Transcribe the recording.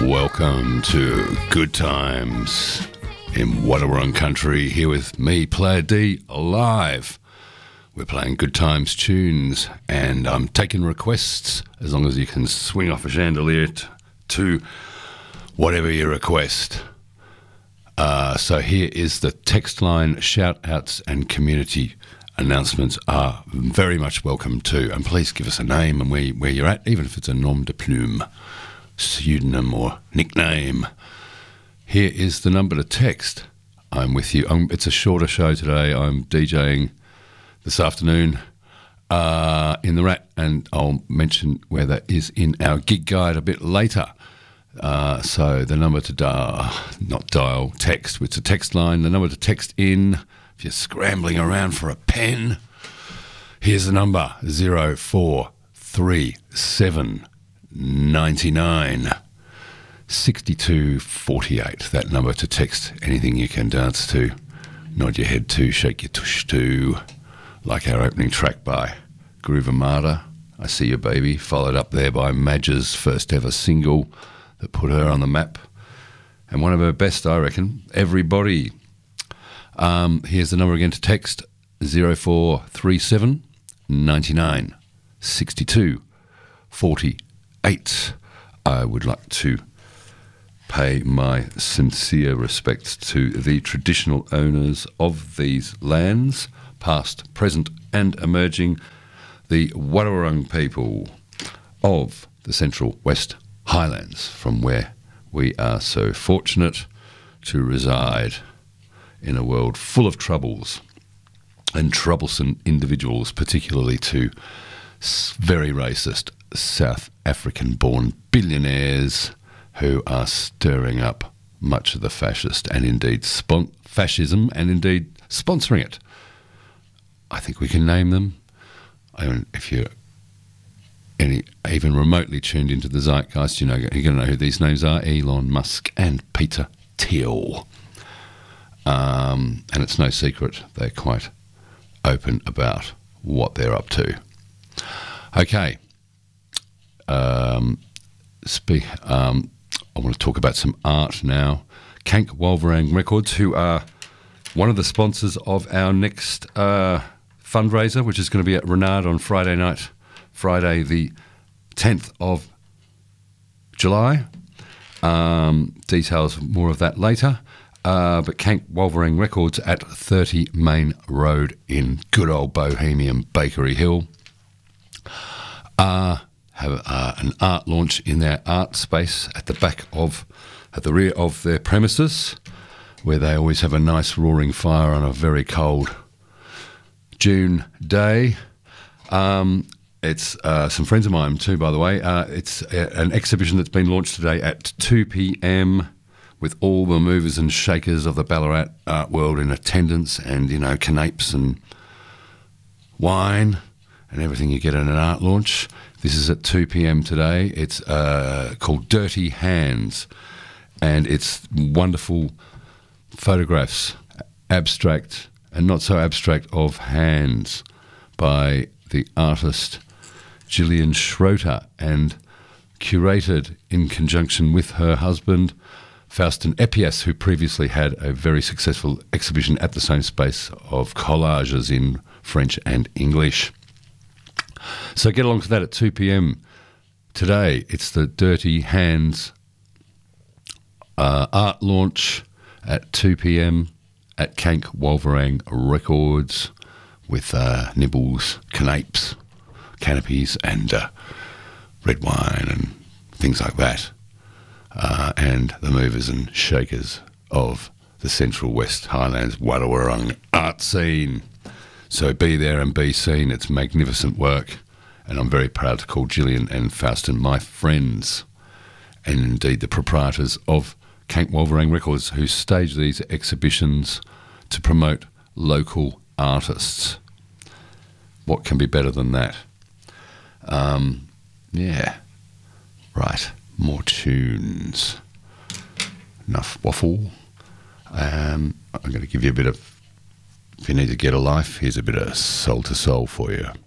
Welcome to Good Times in Wadawurrung Country, here with me, Player D, live. We're playing Good Times tunes, and I'm taking requests, as long as you can swing off a chandelier to whatever you request. So here is the text line. Shout-outs and community announcements are very much welcome too. And please give us a name and where you're at, even if it's a nom de plume, pseudonym or nickname. Here is the number to text. I'm with you. It's a shorter show today. I'm DJing this afternoon in the Rat, and I'll mention where that is in our gig guide a bit later. So the number to text. It's a text line. The number to text in, if you're scrambling around for a pen, here's the number: 0437 99 62 48. That number to text anything you can dance to, nod your head to, shake your tush to, like our opening track by Groove Armada, I See Your Baby, followed up there by Madge's first ever single that put her on the map, and one of her best, I reckon, Everybody. Here's the number again to text: 0437 99 62 48. I would like to pay my sincere respects to the traditional owners of these lands, past, present and emerging, the Wadawurrung people of the Central West Highlands, from where we are so fortunate to reside in a world full of troubles and troublesome individuals, particularly to very racist South African-born billionaires who are stirring up much of the fascist and indeed fascism, and indeed sponsoring it. I think we can name them. If you're even remotely tuned into the zeitgeist, you're going to know who these names are: Elon Musk and Peter Thiel. And it's no secret, they're quite open about what they're up to. Okay. I want to talk about some art now. Kank Wolverang Records, who are one of the sponsors of our next fundraiser, which is going to be at Renard on Friday night, Friday the 10th of July. Details more of that later. But Kank Wolverang Records at 30 Main Road in good old bohemian Bakery Hill have an art launch in their art space at the rear of their premises, where they always have a nice roaring fire on a very cold June day. It's some friends of mine too, by the way. It's an exhibition that's been launched today at 2 p.m. with all the movers and shakers of the Ballarat art world in attendance, and, canapes and wine and everything you get in an art launch. This is at 2 p.m. today. It's called Dirty Hands, and it's wonderful photographs, abstract and not so abstract, of hands by the artist Gillian Schroeter, and curated in conjunction with her husband Faustin Epias, who previously had a very successful exhibition at the same space of collages in French and English. So get along to that at 2 p.m. today. It's the Dirty Hands art launch at 2 p.m. at Kank Wolverang Records, with nibbles, canapes, canopies and red wine and things like that. And the movers and shakers of the Central West Highlands Wadawurrung art scene. So be there and be seen. It's magnificent work, and I'm very proud to call Gillian and Faustin my friends, and indeed the proprietors of Kank Wolverang Records, who stage these exhibitions to promote local artists. What can be better than that? Yeah. Right. More tunes. Enough waffle. I'm going to give you a bit of, if you need to get a life, here's a bit of Soul to Soul for you.